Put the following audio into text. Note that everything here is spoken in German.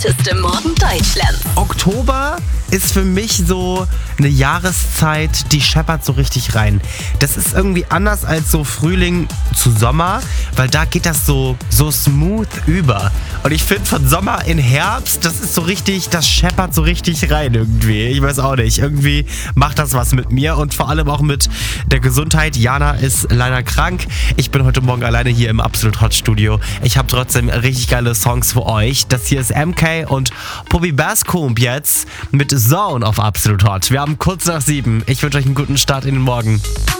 Morgen Deutschlands. Oktober ist für mich so eine Jahreszeit, die scheppert so richtig rein. Das ist irgendwie anders als so Frühling zu Sommer, weil da geht das so smooth über. Und ich finde von Sommer in Herbst, das ist so richtig, das scheppert so richtig rein irgendwie. Ich weiß auch nicht, irgendwie macht das was mit mir und vor allem auch mit der Gesundheit. Jana ist leider krank. Ich bin heute Morgen alleine hier im Absolut Hot Studio. Ich habe trotzdem richtig geile Songs für euch. Das hier ist MK und Bobby Bascomb jetzt mit Zone auf Absolut Hot. Wir haben kurz nach 7. Ich wünsche euch einen guten Start in den Morgen.